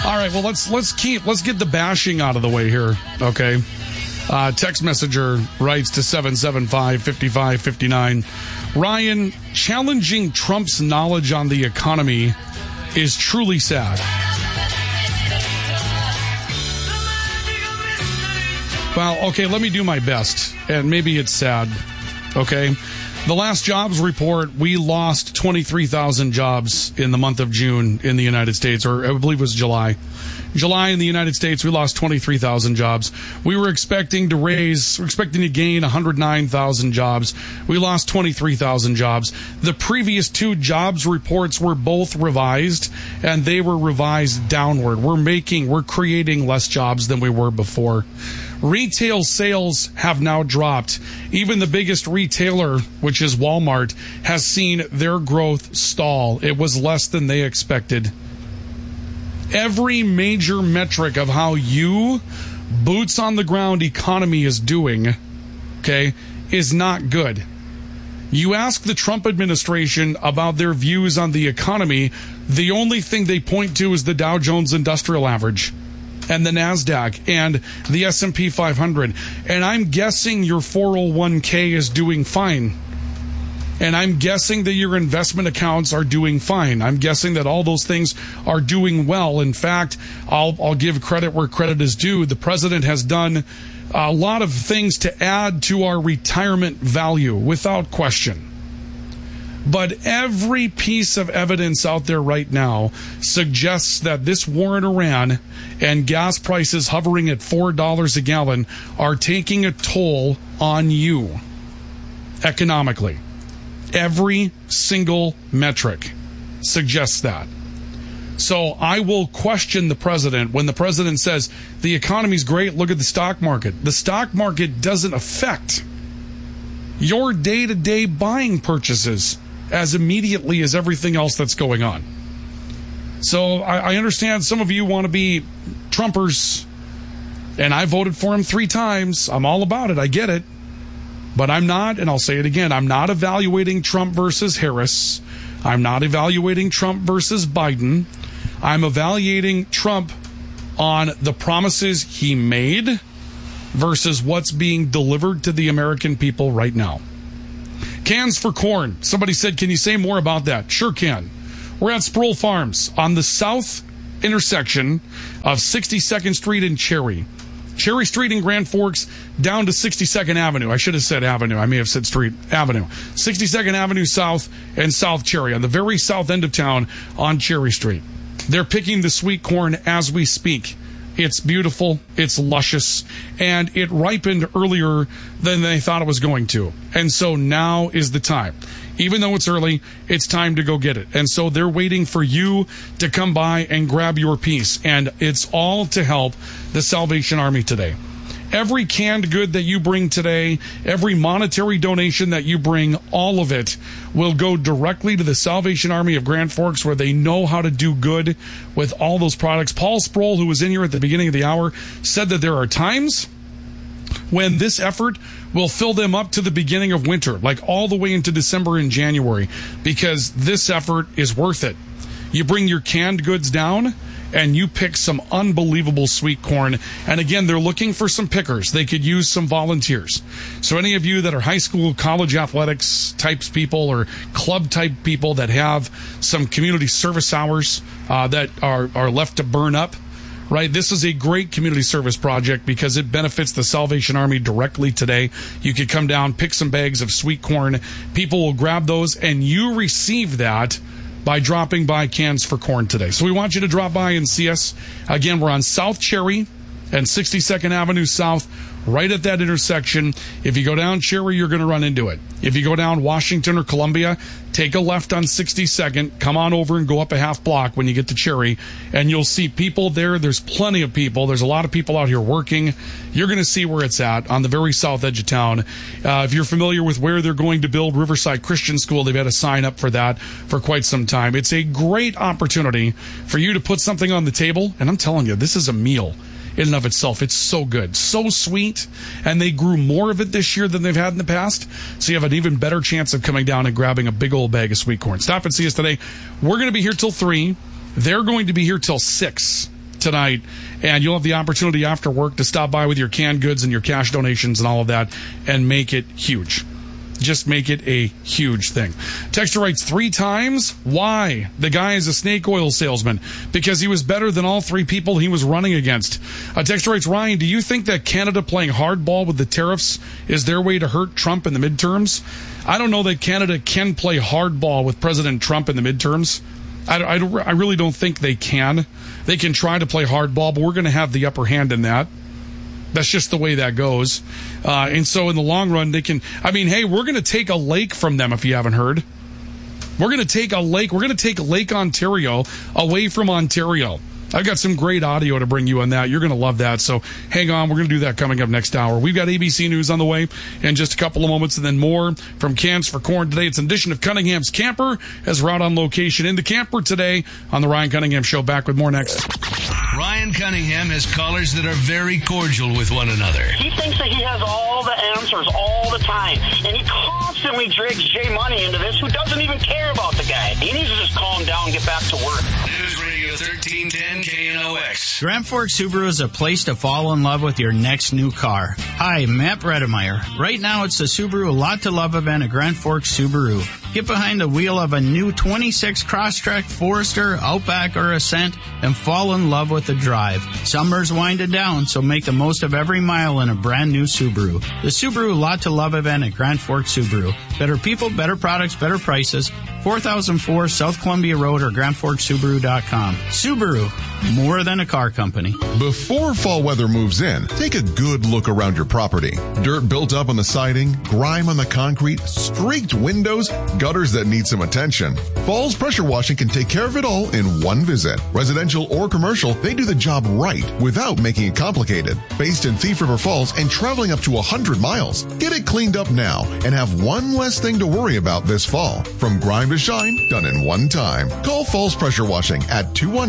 All right, well, let's get the bashing out of the way here, okay? Text messenger writes to 775-5559. Ryan, challenging Trump's knowledge on the economy is truly sad. Well, okay, let me do my best, and maybe it's sad, okay? The last jobs report, we lost 23,000 jobs in the month of June in the United States, or I believe it was July. July in the United States, we lost 23,000 jobs. We were expecting to gain 109,000 jobs. We lost 23,000 jobs. The previous two jobs reports were both revised, and they were revised downward. We're creating less jobs than we were before. Retail sales have now dropped. Even the biggest retailer, which is Walmart, has seen their growth stall. It was less than they expected. Every major metric of how boots on the ground economy is doing, okay, is not good. You ask the Trump administration about their views on the economy, the only thing they point to is the Dow Jones Industrial Average and the NASDAQ and the S&P 500. And I'm guessing your 401k is doing fine. And I'm guessing that your investment accounts are doing fine. I'm guessing that all those things are doing well. In fact, I'll give credit where credit is due. The president has done a lot of things to add to our retirement value, without question. But every piece of evidence out there right now suggests that this war in Iran and gas prices hovering at $4 a gallon are taking a toll on you economically. Every single metric suggests that. So I will question the president when the president says the economy's great, look at the stock market. The stock market doesn't affect your day-to-day buying purchases as immediately as everything else that's going on. So I understand some of you want to be Trumpers, and I voted for him 3 times. I'm all about it. I get it. But I'm not, and I'll say it again, I'm not evaluating Trump versus Harris. I'm not evaluating Trump versus Biden. I'm evaluating Trump on the promises he made versus what's being delivered to the American people right now. Cans for corn. Somebody said, can you say more about that? Sure can. We're at Sproul Farms on the south intersection of 62nd Street and Cherry. Cherry Street in Grand Forks down to 62nd Avenue. I should have said Avenue. I may have said Street. Avenue. 62nd Avenue South and South Cherry on the very south end of town on Cherry Street. They're picking the sweet corn as we speak. It's beautiful, it's luscious, and it ripened earlier than they thought it was going to. And so now is the time. Even though it's early, it's time to go get it. And so they're waiting for you to come by and grab your piece. And it's all to help the Salvation Army today. Every canned good that you bring today, every monetary donation that you bring, all of it will go directly to the Salvation Army of Grand Forks, where they know how to do good with all those products. Paul Sproul, who was in here at the beginning of the hour, said that there are times when this effort will fill them up to the beginning of winter, like all the way into December and January, because this effort is worth it. You bring your canned goods down, and you pick some unbelievable sweet corn. And again, they're looking for some pickers. They could use some volunteers. So any of you that are high school, college athletics types people or club type people that have some community service hours that are left to burn up, right? This is a great community service project because it benefits the Salvation Army directly today. You could come down, pick some bags of sweet corn. People will grab those, and you receive that by dropping by Cans for Corn today. So we want you to drop by and see us. Again, we're on South Cherry and 62nd Avenue South, right at that intersection. If you go down Cherry, you're going to run into it. If you go down Washington or Columbia, take a left on 62nd, come on over and go up a half block when you get to Cherry, and you'll see people there. There's plenty of people. There's a lot of people out here working. You're going to see where it's at on the very south edge of town. If you're familiar with where they're going to build Riverside Christian School, they've had a sign up for that for quite some time. It's a great opportunity for you to put something on the table, and I'm telling you, this is a meal in and of itself. It's so good, so sweet, and they grew more of it this year than they've had in the past, so you have an even better chance of coming down and grabbing a big old bag of sweet corn. Stop and see us today. We're going to be here till 3. They're going to be here till 6 tonight, and you'll have the opportunity after work to stop by with your canned goods and your cash donations and all of that and make it huge. Just make it a huge thing. Texter writes 3 times. Why? The guy is a snake oil salesman because he was better than all 3 people he was running against. Texter writes, Ryan, do you think that Canada playing hardball with the tariffs is their way to hurt Trump in the midterms? I don't know that Canada can play hardball with President Trump in the midterms. I really don't think they can. They can try to play hardball, but we're going to have the upper hand in that. That's just the way that goes. And so in the long run, they can... I mean, hey, we're going to take a lake from them if you haven't heard. We're going to take a lake. We're going to take Lake Ontario away from Ontario. I've got some great audio to bring you on that. You're going to love that. So hang on. We're going to do that coming up next hour. We've got ABC News on the way in just a couple of moments, and then more from Cans for Corn today. It's an edition of Cunningham's Camper as we're out on location in the camper today on the Ryan Cunningham Show. Back with more next. Ryan Cunningham has callers that are very cordial with one another. He thinks that he has all the answers all the time, and he constantly drags Jay Money into this, who doesn't even care about the guy. He needs to just calm down and get back to work. News Radio 1310 KNOX. Grand Forks Subaru is a place to fall in love with your next new car. Hi, Matt Redemeyer. Right now, it's the Subaru A Lot to Love event at Grand Forks Subaru. Get behind the wheel of a new 26 Crosstrek, Forester, Outback, or Ascent and fall in love with the drive. Summer's winding down, so make the most of every mile in a brand new Subaru. The Subaru A Lot to Love event at Grand Forks Subaru. Better people, better products, better prices. 4004 South Columbia Road or GrandForksSubaru.com. Subaru, more than a car company. Before fall weather moves in, take a good look around your property. Dirt built up on the siding, grime on the concrete, streaked windows, gutters that need some attention. Falls Pressure Washing can take care of it all in one visit. Residential or commercial, they do the job right without making it complicated. Based in Thief River Falls and traveling up to 100 miles. Get it cleaned up now and have one less thing to worry about this fall. From grime to shine, done in one time. Call Falls Pressure Washing at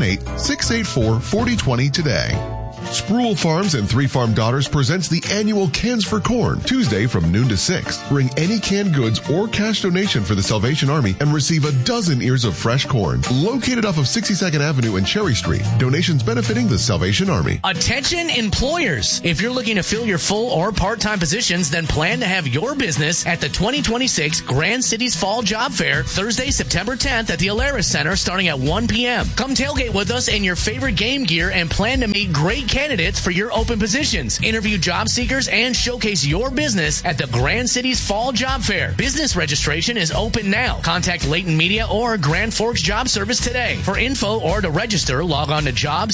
218-684-4020 today. Spruill Farms and Three Farm Daughters presents the annual Cans for Corn, Tuesday from noon to 6. Bring any canned goods or cash donation for the Salvation Army and receive a dozen ears of fresh corn. Located off of 62nd Avenue and Cherry Street. Donations benefiting the Salvation Army. Attention employers! If you're looking to fill your full or part-time positions, then plan to have your business at the 2026 Grand Cities Fall Job Fair, Thursday, September 10th at the Alaris Center starting at 1 p.m. Come tailgate with us in your favorite game gear and plan to meet great candidates for your open positions. Interview job seekers and showcase your business at the Grand Cities Fall Job Fair. Business registration is open now. Contact Leighton Media or Grand Forks Job Service today. For info or to register, log on to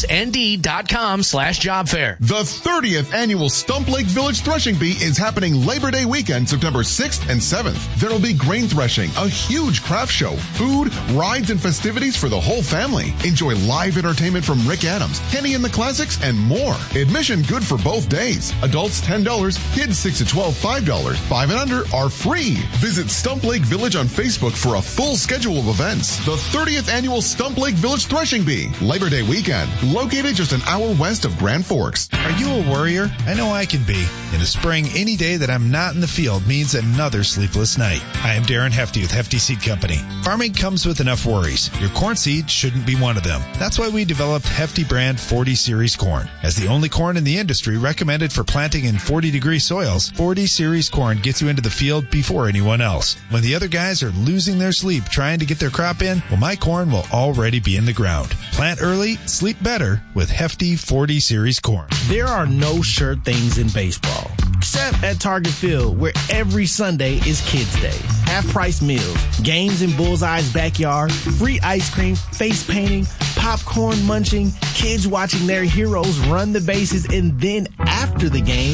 jobsnd.com/jobfair. The 30th annual Stump Lake Village Threshing Bee is happening Labor Day weekend, September 6th and 7th. There will be grain threshing, a huge craft show, food, rides, and festivities for the whole family. Enjoy live entertainment from Rick Adams, Kenny and the Classics, and more. Admission good for both days. Adults $10, kids 6 to 12 $5. 5 and under are free. Visit Stump Lake Village on Facebook for a full schedule of events. The 30th annual Stump Lake Village Threshing Bee, Labor Day weekend, located just an hour west of Grand Forks. Are you a worrier? I know I can be. In the spring, any day that I'm not in the field means another sleepless night. I am Darren Hefty with Hefty Seed Company. Farming comes with enough worries. Your corn seed shouldn't be one of them. That's why we developed Hefty brand 40 Series corn. As the only corn in the industry recommended for planting in 40-degree soils, 40 Series corn gets you into the field before anyone else. When the other guys are losing their sleep trying to get their crop in, well, my corn will already be in the ground. Plant early, sleep better with Hefty 40 Series corn. There are no sure things in baseball, except at Target Field, where every Sunday is Kids Day. Half-price meals, games in Bullseye's backyard, free ice cream, face painting, popcorn munching, kids watching their heroes run the bases, and then after the game,